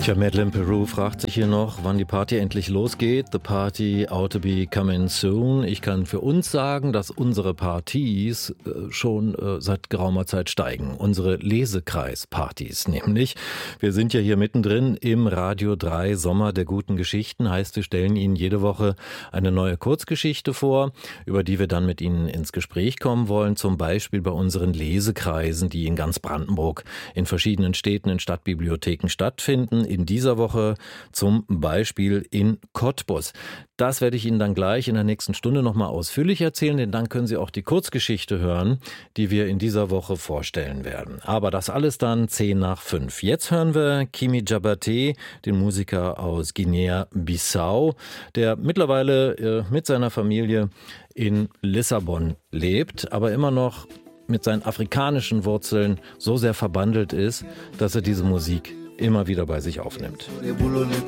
Tja, Madeleine Peru fragt sich hier noch, wann die Party endlich losgeht. The party ought to be coming soon. Ich kann für uns sagen, dass unsere Partys schon seit geraumer Zeit steigen. Unsere Lesekreispartys nämlich. Wir sind ja hier mittendrin im Radio 3 Sommer der guten Geschichten. Heißt, wir stellen Ihnen jede Woche eine neue Kurzgeschichte vor, über die wir dann mit Ihnen ins Gespräch kommen wollen. Zum Beispiel bei unseren Lesekreisen, die in ganz Brandenburg in verschiedenen Städten, in Stadtbibliotheken stattfinden. In dieser Woche zum Beispiel in Cottbus. Das werde ich Ihnen dann gleich in der nächsten Stunde nochmal ausführlich erzählen, denn dann können Sie auch die Kurzgeschichte hören, die wir in dieser Woche vorstellen werden. Aber das alles dann 5:10. Jetzt hören wir Kimi Diabaté, den Musiker aus Guinea-Bissau, der mittlerweile mit seiner Familie in Lissabon lebt, aber immer noch mit seinen afrikanischen Wurzeln so sehr verbandelt ist, dass er diese Musik immer wieder bei sich aufnimmt.